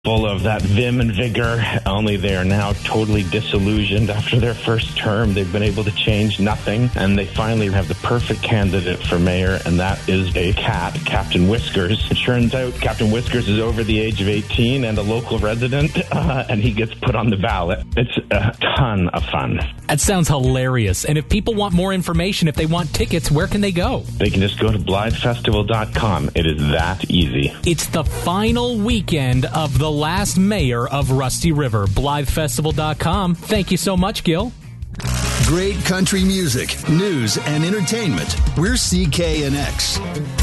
full of that vim and vigor, only they are now totally disillusioned after their first term. They've been able to change nothing, and they finally have the perfect candidate for mayor, and that is a cat, Captain Whiskers. It turns out Captain Whiskers is over the age of 18 and a local resident, and he gets put on the ballot. It's a ton of fun. That sounds hilarious. And if people want more information, if they want tickets, where can they go? They can just go to BlytheFestival.com. It is that easy. It's the final weekend of the last mayor of Rusty River. BlytheFestival.com. Thank you so much, Gil. Great country music, news, and entertainment. We're CKNX.